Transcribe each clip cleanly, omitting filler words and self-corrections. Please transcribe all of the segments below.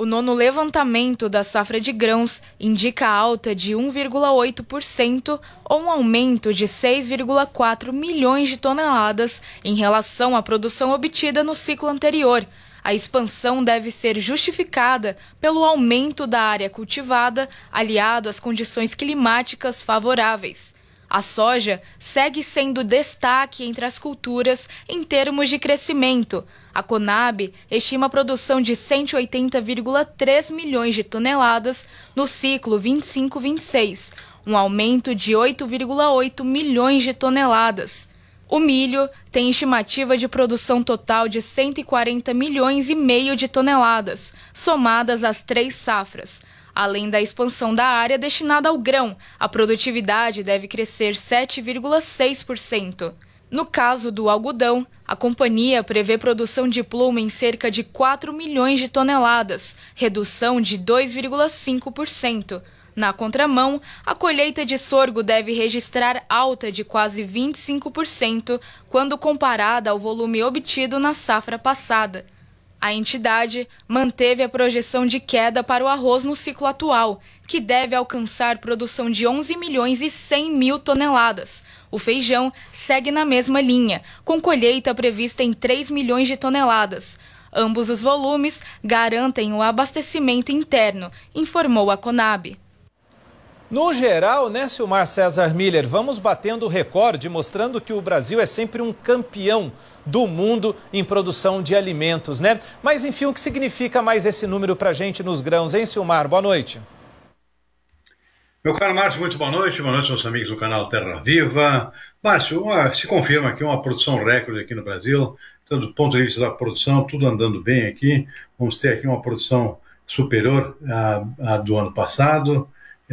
O nono levantamento da safra de grãos indica alta de 1,8% ou um aumento de 6,4 milhões de toneladas em relação à produção obtida no ciclo anterior. A expansão deve ser justificada pelo aumento da área cultivada, aliado às condições climáticas favoráveis. A soja segue sendo destaque entre as culturas em termos de crescimento. A Conab estima a produção de 180,3 milhões de toneladas no ciclo 25-26, um aumento de 8,8 milhões de toneladas. O milho tem estimativa de produção total de 140 milhões e meio de toneladas, somadas às 3 safras. Além da expansão da área destinada ao grão, a produtividade deve crescer 7,6%. No caso do algodão, a companhia prevê produção de pluma em cerca de 4 milhões de toneladas, redução de 2,5%. Na contramão, a colheita de sorgo deve registrar alta de quase 25% quando comparada ao volume obtido na safra passada. A entidade manteve a projeção de queda para o arroz no ciclo atual, que deve alcançar produção de 11 milhões e 100 mil toneladas. O feijão segue na mesma linha, com colheita prevista em 3 milhões de toneladas. Ambos os volumes garantem o abastecimento interno, informou a Conab. No geral, né, Silmar César Miller, vamos batendo o recorde, mostrando que o Brasil é sempre um campeão do mundo em produção de alimentos, né? Mas, enfim, o que significa mais esse número para a gente nos grãos, hein, Silmar? Boa noite. Meu caro Márcio, muito boa noite aos amigos do canal Terra Viva. Márcio, se confirma aqui uma produção recorde aqui no Brasil, tanto do ponto de vista da produção, tudo andando bem aqui. Vamos ter aqui uma produção superior à do ano passado.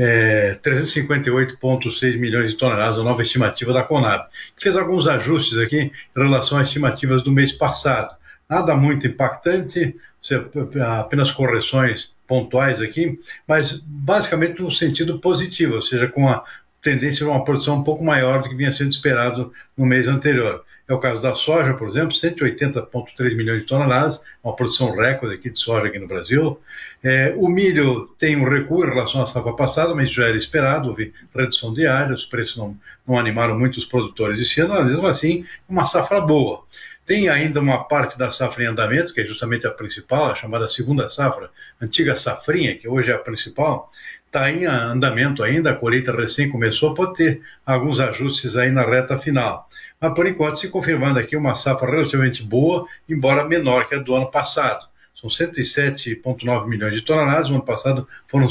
358,6 milhões de toneladas, a nova estimativa da Conab, que fez alguns ajustes aqui em relação às estimativas do mês passado. Nada muito impactante, apenas correções pontuais aqui, mas basicamente no sentido positivo, ou seja, com a tendência a uma produção um pouco maior do que vinha sendo esperado no mês anterior. É o caso da soja, por exemplo, 180,3 milhões de toneladas, uma produção recorde aqui de soja aqui no Brasil. O milho tem um recuo em relação à safra passada, mas já era esperado, houve redução de área, os preços não animaram muito os produtores esse ano, mas mesmo assim, uma safra boa. Tem ainda uma parte da safra em andamento, que é justamente a principal, a chamada segunda safra, antiga safrinha, que hoje é a principal, está em andamento ainda, a colheita recém começou, pode ter alguns ajustes aí na reta final. Mas, por enquanto, se confirmando aqui uma safra relativamente boa, embora menor que a do ano passado. São 107,9 milhões de toneladas, no ano passado foram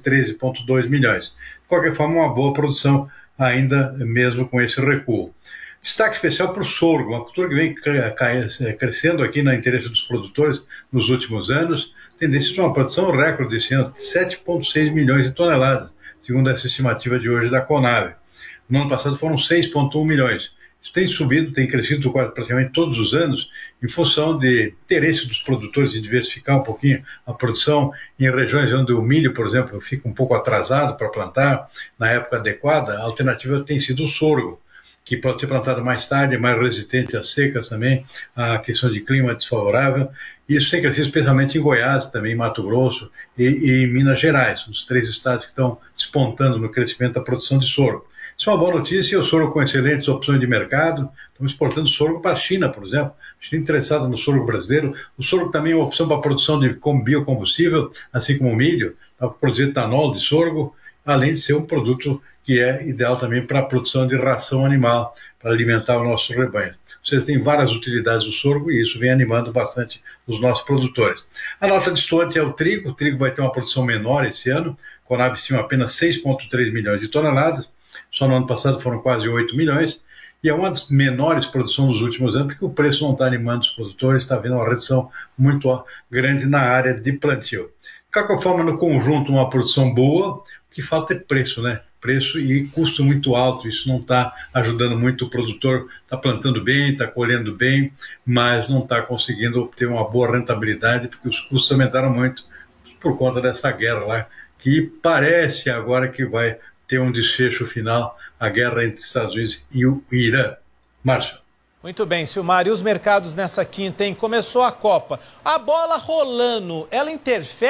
113,2 milhões. De qualquer forma, uma boa produção ainda mesmo com esse recuo. Destaque especial para o sorgo, uma cultura que vem crescendo aqui no interesse dos produtores nos últimos anos, tendência de uma produção recorde esse ano, 7,6 milhões de toneladas, segundo essa estimativa de hoje da Conab. No ano passado foram 6,1 milhões. Isso tem subido, tem crescido praticamente todos os anos, em função de interesse dos produtores de diversificar um pouquinho a produção em regiões onde o milho, por exemplo, fica um pouco atrasado para plantar na época adequada. A alternativa tem sido o sorgo, que pode ser plantado mais tarde, mais resistente às secas também, à questão de clima desfavorável. Isso tem crescido especialmente em Goiás, também em Mato Grosso e em Minas Gerais, os 3 estados que estão despontando no crescimento da produção de sorgo. Isso é uma boa notícia, o sorgo com excelentes opções de mercado. Estamos exportando sorgo para a China, por exemplo. A China interessada no sorgo brasileiro. O sorgo também é uma opção para a produção de biocombustível, assim como o milho, para produzir etanol de sorgo, além de ser um produto que é ideal também para a produção de ração animal, para alimentar o nosso rebanho. Vocês têm várias utilidades do sorgo e isso vem animando bastante os nossos produtores. A nota distante é o trigo vai ter uma produção menor esse ano, a Conab estima apenas 6,3 milhões de toneladas, só no ano passado foram quase 8 milhões, e é uma das menores produções dos últimos anos, porque o preço não está animando os produtores, está havendo uma redução muito grande na área de plantio. De qualquer forma, no conjunto, uma produção boa, o que falta é preço, né? Preço e custo muito alto, isso não está ajudando muito o produtor, está plantando bem, está colhendo bem, mas não está conseguindo obter uma boa rentabilidade, porque os custos aumentaram muito por conta dessa guerra lá, que parece agora que vai ter um desfecho final, a guerra entre Estados Unidos e o Irã. Márcio. Muito bem, Silmar. E os mercados nessa quinta, hein? Começou a Copa. A bola rolando, ela interfere